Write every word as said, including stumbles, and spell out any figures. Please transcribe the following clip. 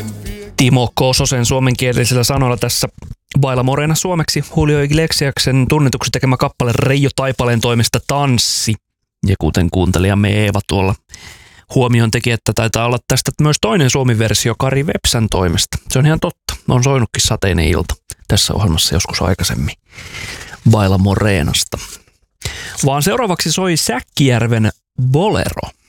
Timo Kososen suomenkielisillä sanoilla tässä Vailla Morena suomeksi Julio Iglesiaksen tunnetuksi tekemä kappale Reijo Taipaleen toimesta Tanssi. Ja kuten kuuntelijamme Eeva tuolla huomioon teki, että taitaa olla tästä myös toinen suomi-versio Kari Vepsän toimesta. Se on ihan totta. On soinutkin Sateinen ilta tässä ohjelmassa joskus aikaisemmin Vailla Morenasta. Vaan seuraavaksi soi Säkkijärven Bolero.